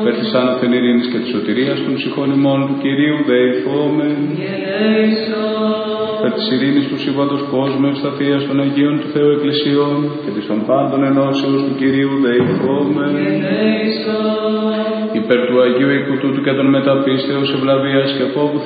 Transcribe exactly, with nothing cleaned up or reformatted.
υπέρ της άνωθεν ειρήνης και της σωτηρίας των ψυχών ημών του Κυρίου δεηθόμεν. Υπέρ της ειρήνης του σύμπαντος κόσμου, ευσταθείας των Αγίων του Θεού Εκκλησιών και της των πάντων ενώσεως του Κυρίου δεηθόμεν. Υπέρ του Αγίου οίκου τούτου και των μεταπίστεως, ευλαβίας και φόβου